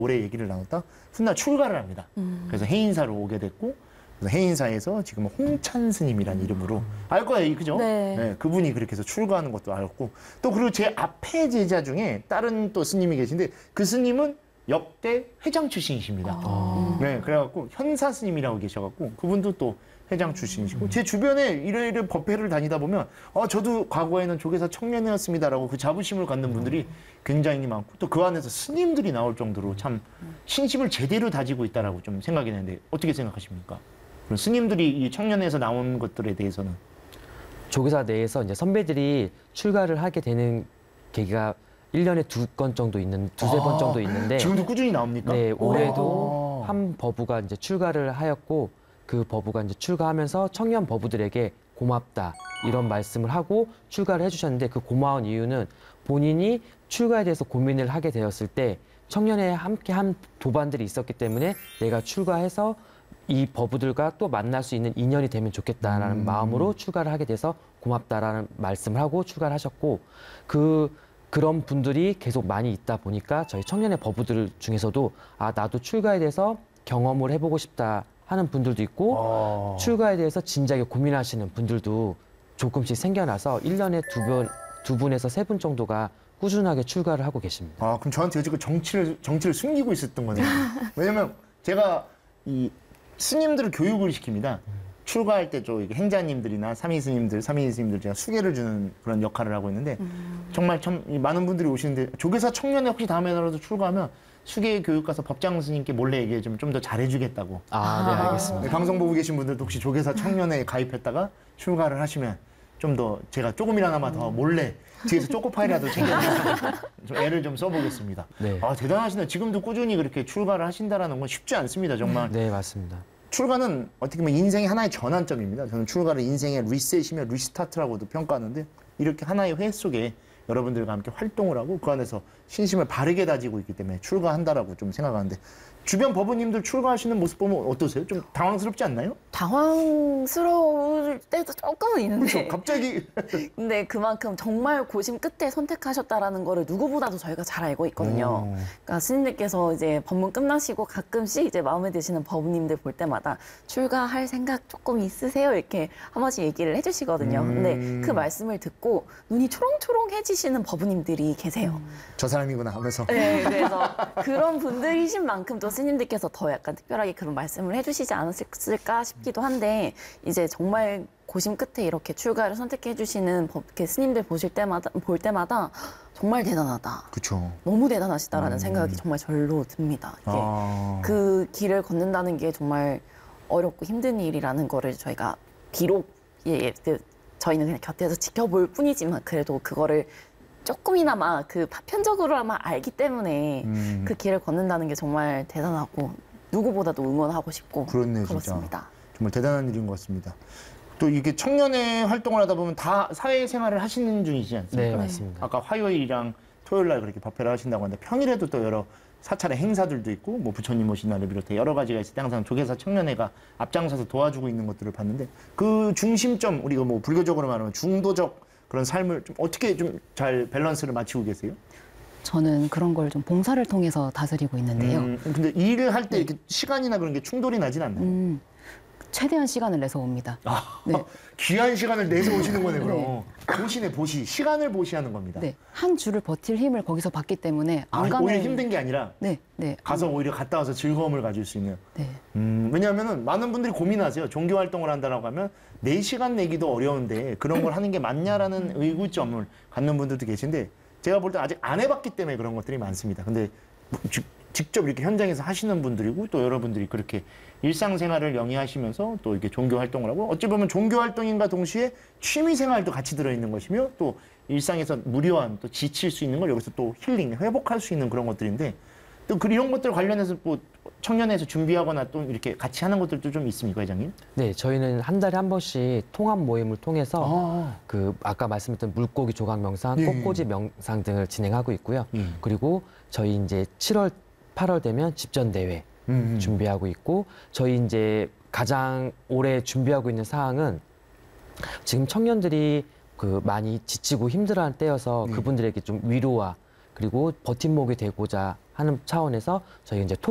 오래 얘기를 나눴다 훗날 출가를 합니다. 그래서 해인사로 오게 됐고 그래서 해인사에서 지금 홍찬 스님이라는 이름으로 알 거예요, 그죠? 네. 네, 그분이 그렇게 해서 출가하는 것도 알았고 또 그리고 제 앞에 제자 중에 다른 또 스님이 계신데 그 스님은 역대 회장 출신이십니다. 네, 그래갖고 현사 스님이라고 계셔갖고 그분도 또 회장 출신이시고 제 주변에 이래 법회를 다니다 보면 저도 과거에는 조계사 청년이었습니다라고 그 자부심을 갖는 분들이 굉장히 많고 또 그 안에서 스님들이 나올 정도로 참 신심을 제대로 다지고 있다라고 좀 생각이 되는데 어떻게 생각하십니까? 그런 스님들이 이 청년회에서 나온 것들에 대해서는 조계사 내에서 이제 선배들이 출가를 하게 되는 계기가 1년에 2건 정도 두세 번 정도 있는데 지금도 꾸준히 나옵니까? 네, 올해도 한 법우가 이제 출가를 하였고 그 법우가 이제 출가하면서 청년 법우들에게 고맙다 이런 말씀을 하고 출가를 해주셨는데 그 고마운 이유는 본인이 출가에 대해서 고민을 하게 되었을 때 청년회에 함께 한 도반들이 있었기 때문에 내가 출가해서 이 법우들과 또 만날 수 있는 인연이 되면 좋겠다라는 마음으로 출가를 하게 돼서 고맙다라는 말씀을 하고 출가를 하셨고 그런 분들이 계속 많이 있다 보니까 저희 청년회 법우들 중에서도 나도 출가에 대해서 경험을 해보고 싶다 하는 분들도 있고 출가에 대해서 진작에 고민하시는 분들도 조금씩 생겨나서 1년에 두 분에서 세 분 정도가 꾸준하게 출가를 하고 계십니다. 그럼 저한테 지금 정치를 숨기고 있었던 거네요. 왜냐면 제가 이 스님들을 교육을 시킵니다. 출가할 때 행자님들이나 삼위 스님들 제가 수계를 주는 그런 역할을 하고 있는데 정말 참 많은 분들이 오시는데 조계사 청년회 혹시 다음에라도 출가하면 수계 교육 가서 법장 스님께 몰래 얘기해 주면 좀 더 잘해주겠다고. 네, 알겠습니다. 네, 방송 보고 계신 분들도 혹시 조계사 청년회에 가입했다가 출가를 하시면 좀 더 제가 조금이나마 더 몰래 뒤에서 초코파이라도 챙겨드려서 좀 애를 좀 써보겠습니다. 네. 대단하시네요. 지금도 꾸준히 그렇게 출가를 하신다는 건 쉽지 않습니다, 정말. 네, 맞습니다. 출가는 어떻게 보면 인생의 하나의 전환점입니다. 저는 출가를 인생의 리셋이며 리스타트라고도 평가하는데 이렇게 하나의 회 속에 여러분들과 함께 활동을 하고 그 안에서 신심을 바르게 다지고 있기 때문에 출가한다라고 좀 생각하는데 주변 법우님들 출가하시는 모습 보면 어떠세요? 좀 당황스럽지 않나요? 당황스러울 때도 조금은 있는데 그렇죠. 갑자기 근데 그만큼 정말 고심 끝에 선택하셨다라는 거를 누구보다도 저희가 잘 알고 있거든요. 그러니까 스님들께서 이제 법문 끝나시고 가끔씩 이제 마음에 드시는 법우님들 볼 때마다 출가할 생각 조금 있으세요? 이렇게 한 번씩 얘기를 해주시거든요. 근데 그 말씀을 듣고 눈이 초롱초롱해지시는 법우님들이 계세요. 저 사람이구나 하면서 네, 그래서 그런 분들이신 만큼 또 스님들께서 더 약간 특별하게 그런 말씀을 해주시지 않았을까 싶기도 한데 이제 정말 고심 끝에 이렇게 출가를 선택해 주시는 스님들 볼 때마다 정말 대단하다. 그렇죠. 너무 대단하시다라는 생각이 정말 절로 듭니다. 이게 그 길을 걷는다는 게 정말 어렵고 힘든 일이라는 거를 저희가 비록 저희는 그냥 곁에서 지켜볼 뿐이지만 그래도 그거를 조금이나마 파편적으로나마 알기 때문에 그 길을 걷는다는 게 정말 대단하고 누구보다도 응원하고 싶고 그렇네요, 그렇습니다. 진짜. 정말 대단한 일인 것 같습니다. 또 이게 청년회 활동을 하다 보면 다 사회생활을 하시는 중이지 않습니까? 네, 맞습니다. 아까 화요일이랑 토요일 날 그렇게 법회를 하신다고 하는데 평일에도 또 여러 사찰의 행사들도 있고 뭐 부처님 오신 날을 비롯해 여러 가지가 있을 때 항상 조계사 청년회가 앞장서서 도와주고 있는 것들을 봤는데 그 중심점 우리가 뭐 불교적으로 말하면 중도적 그런 삶을 좀 어떻게 좀 잘 밸런스를 맞추고 계세요? 저는 그런 걸 좀 봉사를 통해서 다스리고 있는데요. 근데 일을 할 때 이렇게 시간이나 그런 게 충돌이 나진 않나요? 최대한 시간을 내서 옵니다. 네. 귀한 시간을 내서 오시는 거네요, 그럼. 보시네, 보시. 시간을 보시하는 겁니다. 네. 한 주를 버틸 힘을 거기서 받기 때문에 안 가면 오히려 힘든 게 아니라 네, 네. 가서 오히려 갔다 와서 즐거움을 가질 수 있는. 네. 왜냐하면 많은 분들이 고민하세요. 종교 활동을 한다라고 하면 4시간 내기도 어려운데 그런 걸 하는 게 맞냐라는 의구점을 갖는 분들도 계신데 제가 볼 때 아직 안 해봤기 때문에 그런 것들이 많습니다. 근데 직접 이렇게 현장에서 하시는 분들이고 또 여러분들이 그렇게 일상생활을 영위하시면서 또 이렇게 종교 활동을 하고 어찌 보면 종교 활동인과 동시에 취미 생활도 같이 들어있는 것이며 또 일상에서 무료한 또 지칠 수 있는 걸 여기서 또 힐링, 회복할 수 있는 그런 것들인데 또 이런 것들 관련해서 뭐 청년회에서 준비하거나 또 이렇게 같이 하는 것들도 좀 있습니까, 회장님? 네, 저희는 한 달에 한 번씩 통합 모임을 통해서 아까 말씀드렸던 물고기 조각 명상, 꽃꽂이 명상 등을 진행하고 있고요. 그리고 저희 이제 7월, 8월 되면 집전 대회 준비하고 있고 저희 이제 가장 오래 준비하고 있는 사항은 지금 청년들이 많이 지치고 힘들어하는 때여서 그분들에게 좀 위로와 그리고 버팀목이 되고자 하는 차원에서 저희가 이제